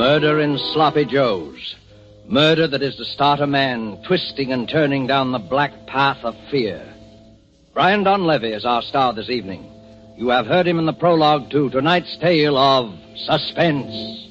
Murder in Sloppy Joe's. Murder that is to start a man twisting and turning down the black path of fear. Brian Donlevy is our star this evening. You have heard him in the prologue to tonight's tale of suspense.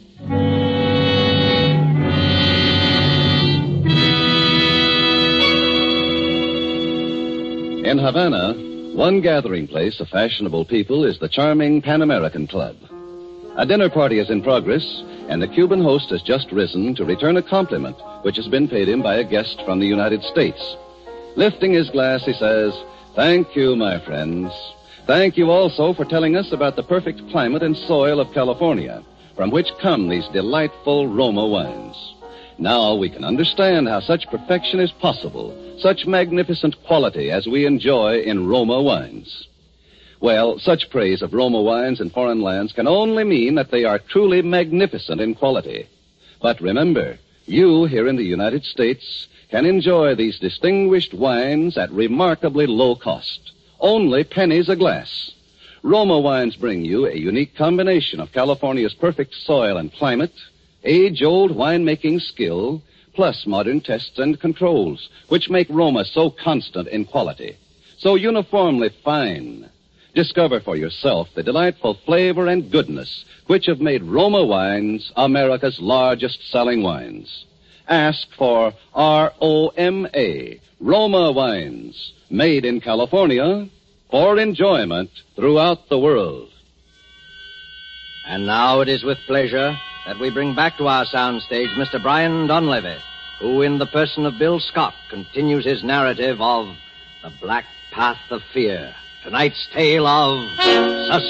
In Havana, one gathering place of fashionable people is the charming Pan American Club. A dinner party is in progress, and the Cuban host has just risen to return a compliment which has been paid him by a guest from the United States. Lifting his glass, he says, "Thank you, my friends. Thank you also for telling us about the perfect climate and soil of California, from which come these delightful Roma wines. Now we can understand how such perfection is possible, such magnificent quality as we enjoy in Roma wines." Well, such praise of Roma wines in foreign lands can only mean that they are truly magnificent in quality. But remember, you here in the United States can enjoy these distinguished wines at remarkably low cost, only pennies a glass. Roma wines bring you a unique combination of California's perfect soil and climate, age-old winemaking skill, plus modern tests and controls, which make Roma so constant in quality, so uniformly fine. Discover for yourself the delightful flavor and goodness which have made Roma wines America's largest-selling wines. Ask for R-O-M-A, Roma wines, made in California for enjoyment throughout the world. And now it is with pleasure that we bring back to our soundstage Mr. Brian Donlevy, who, in the person of Bill Scott, continues his narrative of The Black Path of Fear. Tonight's tale of suspense.